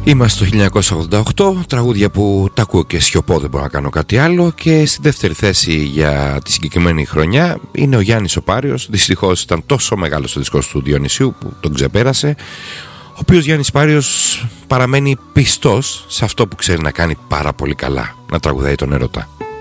Είμαστε το 1988, τραγούδια που τα ακούω και σιωπώ, δεν μπορώ να κάνω κάτι άλλο. Και στη δεύτερη θέση για τη συγκεκριμένη χρονιά είναι ο Γιάννης ο Πάριος. Δυστυχώς ήταν τόσο μεγάλος ο δίσκος του Διονυσίου που τον ξεπέρασε. Ο οποίος Γιάννης Πάριος παραμένει πιστός σε αυτό που ξέρει να κάνει πάρα πολύ καλά, να τραγουδάει τον έρωτα.